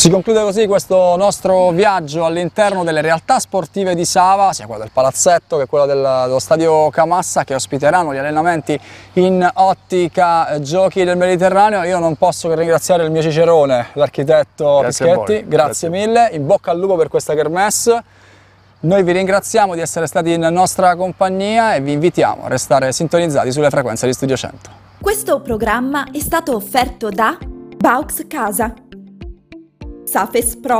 Si conclude così questo nostro viaggio all'interno delle realtà sportive di Sava, sia quella del palazzetto che quella dello stadio Camassa, che ospiteranno gli allenamenti in ottica Giochi del Mediterraneo. Io non posso che ringraziare il mio cicerone, l'architetto Pischetti, grazie mille, in bocca al lupo per questa kermesse. Noi vi ringraziamo di essere stati in nostra compagnia e vi invitiamo a restare sintonizzati sulle frequenze di Studio 100. Questo programma è stato offerto da Baux Casa, Safes Pro,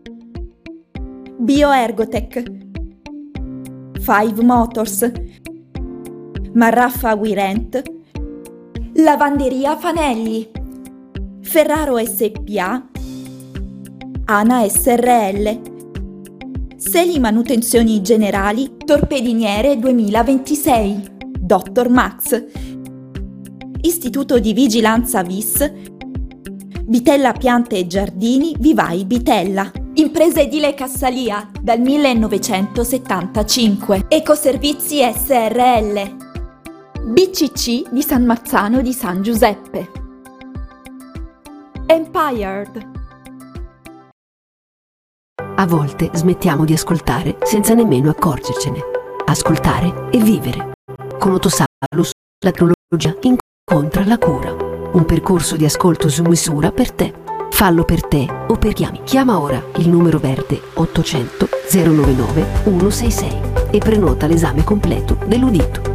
Bioergotech, Five Motors, Marraffa Wirent, Lavanderia Fanelli, Ferraro SPA, Ana SRL, Seli Manutenzioni Generali Torpediniere 2026, Dr. Max, Istituto di Vigilanza VIS, Bitella Piante e Giardini Vivai Bitella, Impresa Edile Cassalia dal 1975, Ecoservizi SRL, BCC di San Marzano di San Giuseppe, Empired. A volte smettiamo di ascoltare senza nemmeno accorgercene. Ascoltare e vivere. Con Otosalus la tecnologia incontra la cura. Un percorso di ascolto su misura per te. Fallo per te o per chiami. Chiama ora il numero verde 800 099 166 e prenota l'esame completo dell'udito.